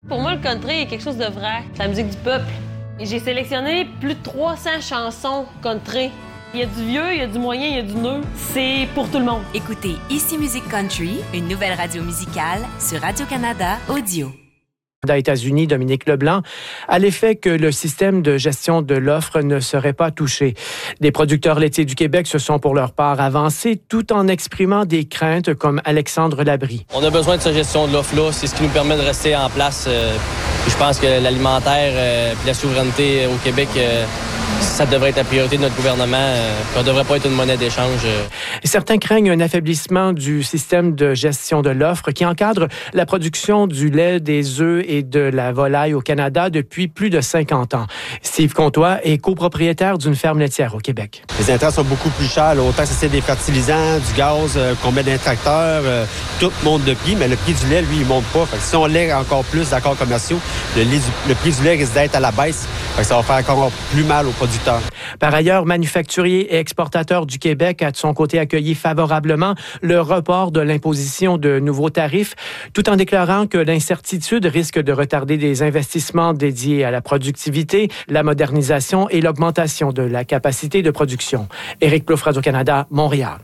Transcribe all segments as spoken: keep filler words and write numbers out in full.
Pour moi, le country est quelque chose de vrai. C'est la musique du peuple. Et j'ai sélectionné plus de trois cents chansons country. Il y a du vieux, il y a du moyen, il y a du neuf. C'est pour tout le monde. Écoutez Ici Musique Country, une nouvelle radio musicale sur Radio-Canada Audio. Aux États-Unis, Dominique Leblanc, à l'effet que le système de gestion de l'offre ne serait pas touché. Des producteurs laitiers du Québec se sont pour leur part avancés tout en exprimant des craintes comme Alexandre Labrie. On a besoin de cette gestion de l'offre-là. C'est ce qui nous permet de rester en place. Euh, je pense que l'alimentaire et la souveraineté au Québec, euh, ça devrait être la priorité de notre gouvernement. Euh, on ne devrait pas être une monnaie d'échange. Euh. Certains craignent un affaiblissement du système de gestion de l'offre qui encadre la production du lait, des œufs et de la volaille au Canada depuis plus de cinquante ans. Steve Comtois est copropriétaire d'une ferme laitière au Québec. Les intrants sont beaucoup plus chers. Là. Autant que c'est des fertilisants, du gaz, euh, qu'on met dans les tracteurs, euh, tout monte de prix, mais le prix du lait, lui, il monte pas. Fait que si on lait encore plus d'accords commerciaux, le, lait du, le prix du lait risque d'être à la baisse. Fait que ça va faire encore plus mal aux producteurs. Par ailleurs, Manufacturier et Exportateur du Québec a de son côté accueilli favorablement le report de l'imposition de nouveaux tarifs, tout en déclarant que l'incertitude risque de retarder des investissements dédiés à la productivité, la modernisation et l'augmentation de la capacité de production. Éric Plouffe, Radio-Canada, Montréal.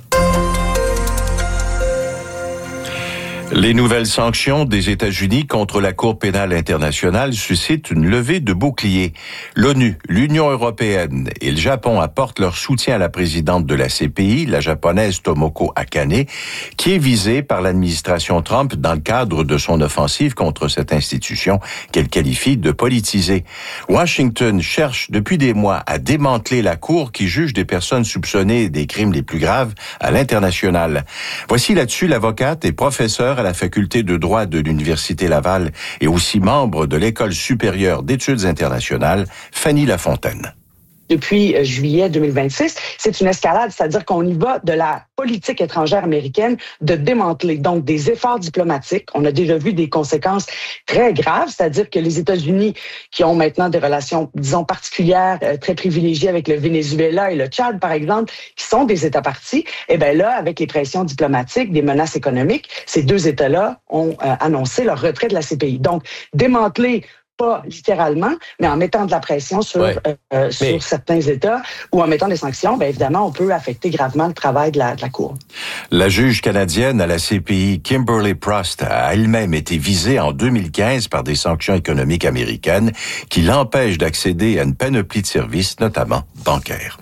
Les nouvelles sanctions des États-Unis contre la Cour pénale internationale suscitent une levée de boucliers. L'ONU, l'Union européenne et le Japon apportent leur soutien à la présidente de la C P I, la japonaise Tomoko Akane, qui est visée par l'administration Trump dans le cadre de son offensive contre cette institution qu'elle qualifie de politisée. Washington cherche depuis des mois à démanteler la Cour qui juge des personnes soupçonnées des crimes les plus graves à l'international. Voici là-dessus l'avocate et professeure à la faculté de droit de l'Université Laval et aussi membre de l'École supérieure d'études internationales, Fanny Lafontaine. Depuis juillet deux mille vingt-six, c'est une escalade, c'est-à-dire qu'on y va de la politique étrangère américaine de démanteler donc des efforts diplomatiques. On a déjà vu des conséquences très graves, c'est-à-dire que les États-Unis, qui ont maintenant des relations, disons, particulières, euh, très privilégiées avec le Venezuela et le Tchad, par exemple, qui sont des États partis, eh bien là, avec les pressions diplomatiques, des menaces économiques, ces deux États-là ont euh, annoncé leur retrait de la C P I. Donc, démanteler pas littéralement, mais en mettant de la pression sur, ouais. euh, sur mais... certains États ou en mettant des sanctions, bien évidemment, on peut affecter gravement le travail de la, de la Cour. La juge canadienne à la C P I, Kimberly Prost, a elle-même été visée en deux mille quinze par des sanctions économiques américaines qui l'empêchent d'accéder à une panoplie de services, notamment bancaires.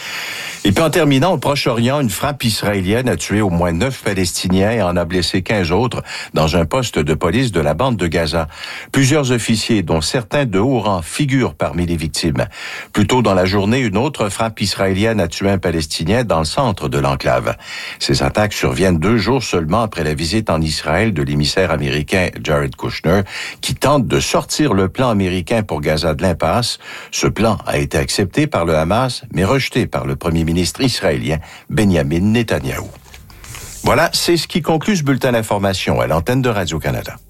Et puis en terminant, au Proche-Orient, une frappe israélienne a tué au moins neuf Palestiniens et en a blessé quinze autres dans un poste de police de la bande de Gaza. Plusieurs officiers, dont certains de haut rang, figurent parmi les victimes. Plus tôt dans la journée, une autre frappe israélienne a tué un Palestinien dans le centre de l'enclave. Ces attaques surviennent deux jours seulement après la visite en Israël de l'émissaire américain Jared Kushner, qui tente de sortir le plan américain pour Gaza de l'impasse. Ce plan a été accepté par le Hamas, mais rejeté par le premier ministre ministre israélien Benjamin Netanyahou. Voilà, c'est ce qui conclut ce bulletin d'information à l'antenne de Radio-Canada.